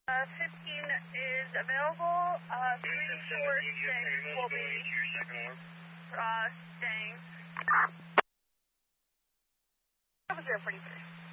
15 is available. 346 will be staying. That was there pretty good.